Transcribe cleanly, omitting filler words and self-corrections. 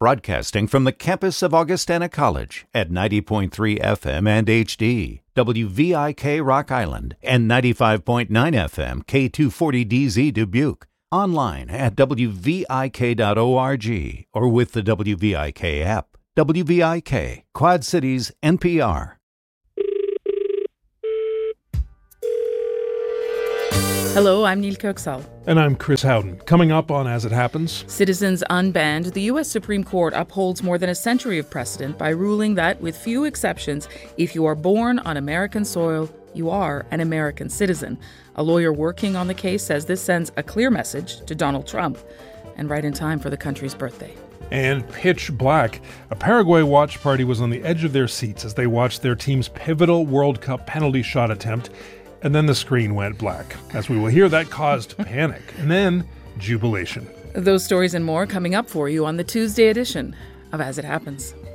Broadcasting from the campus of Augustana College at 90.3 FM and HD, WVIK Rock Island, and 95.9 FM K240DZ Dubuque. Online at wvik.org or with the WVIK app. WVIK, Quad Cities, NPR. Hello, I'm Neil Kirksall. And I'm Chris Howden. Coming up on As It Happens. Citizens Unbanned, the U.S. Supreme Court upholds more than a century of precedent by ruling that, with few exceptions, if you are born on American soil, you are an American citizen. A lawyer working on the case says this sends a clear message to Donald Trump, and right in time for the country's birthday. And pitch black. A Paraguay watch party was on the edge of their seats as they watched their team's pivotal World Cup penalty shot attempt. And then the screen went black. As we will hear, that caused panic. And then jubilation. Those stories and more coming up for you on the Tuesday edition of As It Happens.